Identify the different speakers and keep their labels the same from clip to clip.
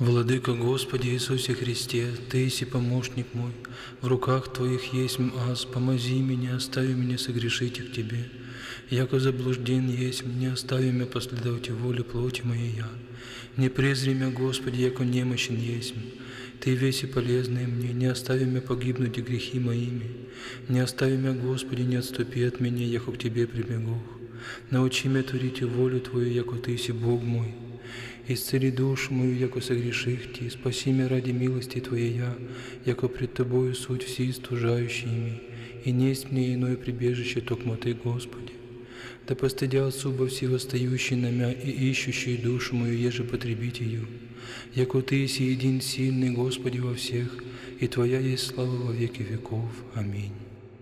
Speaker 1: Владыка Господи Иисусе Христе, Ты еси помощник мой, в руках Твоих есть аз, помози меня, остави меня согрешить к Тебе. Яко заблужден есть, не остави меня последовать воле плоти моей я. Не презри меня, Господи, яко немощен есть. Ты веси полезный мне, не остави меня погибнуть и грехи моими. Не остави меня, Господи, не отступи от меня, яко к Тебе прибегу. Научи меня творить волю Твою, яко Ты еси Бог мой. Исцели душу мою, яко согреших Ти, спаси меня ради милости Твоей я, яко пред Тобою суть все стужающими, и несть мне иное прибежище, токмо Ты, Господи. Да постыдятся оба все восстающие на мя и ищущие душу мою, еже потребить ее, яко Ты еси един сильный, Господи, во всех, и Твоя есть слава во веки веков. Аминь.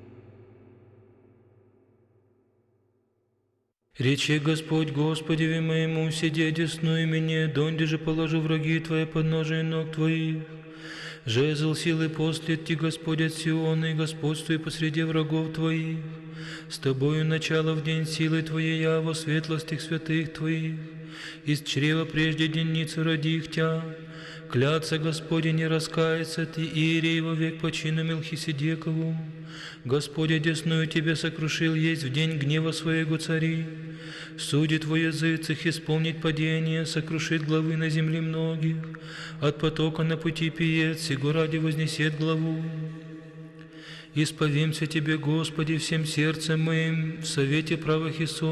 Speaker 1: Рече Господь Господеви моему, сиди одесную мне, донде же положу враги Твои подножие ног Твоих. Жезл силы послед Ти, Господь от Сиона, и господствуй посреди врагов Твоих. С Тобою начало в день силы Твоей, я во светлостях святых Твоих. Из чрева прежде денницы родих Тя. Клятся Господи не раскается Ты, Иерей во век по чину Мелхиседекову. Господь одесную Тебе сокрушил есть в день гнева Своего цари. Судит во языцах исполнить падение, сокрушит главы на земле многих. От потока на пути пиет, сего ради вознесет главу. Исповемся Тебе, Господи, всем сердцем моим, в совете правых и